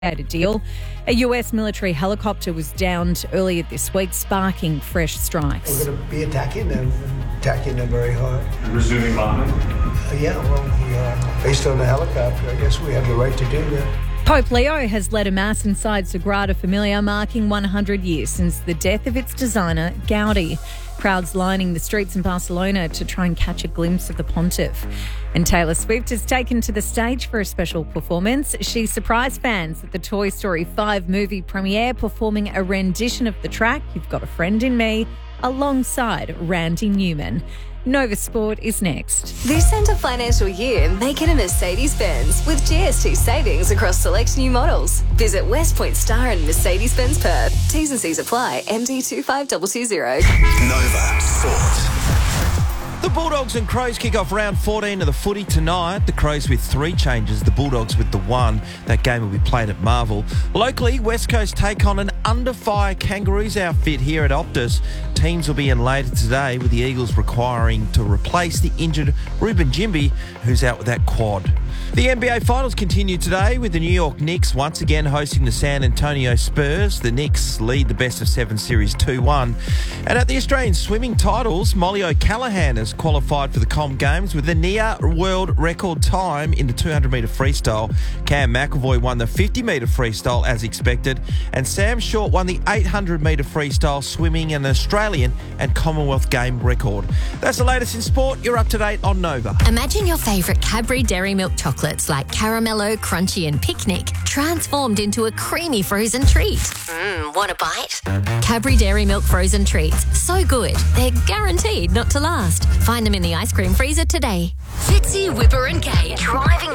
a deal. A US military helicopter was downed earlier this week, sparking fresh strikes. We're going to be attacking them very hard. Resuming bombing? Based on the helicopter, I guess we have the right to do that. Pope Leo has led a mass inside Sagrada Familia, marking 100 years since the death of its designer, Gaudi. Crowds lining the streets in Barcelona to try and catch a glimpse of the pontiff. And Taylor Swift is taken to the stage for a special performance. She surprised fans at the Toy Story 5 movie premiere, performing a rendition of the track You've Got a Friend in Me alongside Randy Newman. Nova Sport is next. This end of financial year, make it a Mercedes-Benz with GST savings across select new models. Visit West Point Star and Mercedes-Benz Perth. T's and C's apply. MD 25220. Nova Sport. The Bulldogs and Crows kick off round 14 of the footy tonight. The Crows with 3 changes, the Bulldogs with the 1. That game will be played at Marvel. Locally, West Coast take on an under-fire Kangaroos outfit here at Optus. Teams will be in later today, with the Eagles requiring to replace the injured Ruben Jimby, who's out with that quad. The NBA Finals continue today with the New York Knicks once again hosting the San Antonio Spurs. The Knicks lead the best-of-7 series 2-1. And at the Australian swimming titles, Molly O'Callaghan has qualified for the Com Games with a near world record time in the 200-metre freestyle. Cam McEvoy won the 50-metre freestyle as expected, and Sam Short won the 800-metre freestyle, swimming an Australian and Commonwealth Game record. That's the latest in sport. You're up to date on Nova. Imagine your favourite Cadbury Dairy Milk chocolates like Caramello, Crunchy and Picnic transformed into a creamy frozen treat. Want a bite? Cadbury Dairy Milk frozen treats. So good, they're guaranteed not to last. Find them in the ice cream freezer today. Fitzy, Whipper and Kate driving